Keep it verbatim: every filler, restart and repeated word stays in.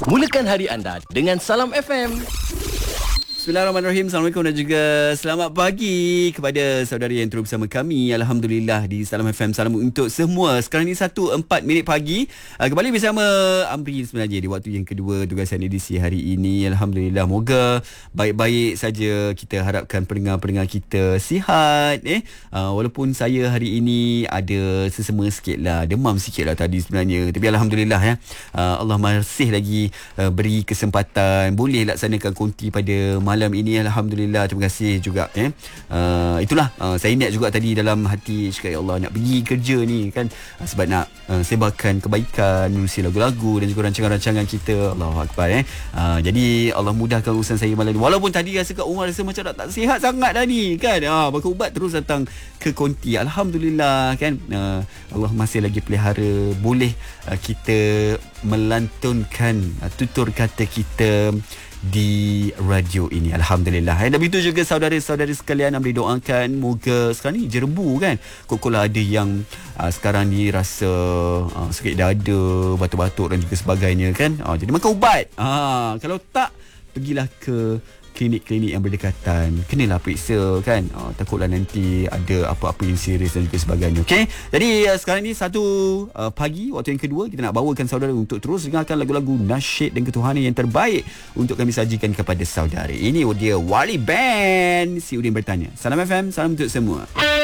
Mulakan hari anda dengan Salam F M. Bismillahirrahmanirrahim. Assalamualaikum dan juga selamat pagi kepada saudari yang terus bersama kami. Alhamdulillah di Salam F M. Salam untuk semua. Sekarang ni satu empat minit pagi. Uh, kembali bersama Amri sebenarnya di waktu yang kedua tugasan edisi hari ini. Alhamdulillah. Moga baik-baik saja. Kita harapkan pendengar-pendengar kita sihat. Eh, uh, Walaupun saya hari ini ada sesama sikit lah. Demam sikit lah tadi sebenarnya. Tapi Alhamdulillah ya. Uh, Allah masih lagi uh, beri kesempatan. Boleh laksanakan konti pada malam malam ini. Alhamdulillah, terima kasih juga eh. Uh, itulah uh, saya niat juga tadi dalam hati, cakap ya Allah nak pergi kerja ni kan, uh, sebab nak uh, sebarkan kebaikan, menulis lagu-lagu dan juga rancangan-rancangan kita. Allahu Akbar eh. Uh, jadi Allah mudahkan urusan saya malam ni. Walaupun tadi rasa kat rumah rasa macam tak, tak sihat sangat dah ni kan. Ah uh, pakai ubat terus datang ke konti. Alhamdulillah kan. Uh, Allah masih lagi pelihara, boleh uh, kita melantunkan uh, tutur kata kita di radio ini. Alhamdulillah. Dan begitu juga saudara-saudara sekalian, Amri doakan moga sekarang ni jerembu kan. Kok-kok ada yang uh, sekarang ni rasa uh, sakit dada, batuk-batuk dan juga sebagainya kan. Uh, jadi makan ubat. Uh, kalau tak, pergilah ke klinik-klinik yang berdekatan. Kenalah periksa kan. Uh, takutlah nanti ada apa-apa yang serius dan juga sebagainya. Okey. Jadi uh, sekarang ni satu uh, pagi, waktu yang kedua, kita nak bawakan saudara untuk terus dengarkan lagu-lagu nasyid dan ketuhanan yang terbaik untuk kami sajikan kepada saudara. Ini dia Wali Band. Si Udin bertanya. Salam F M, salam untuk semua.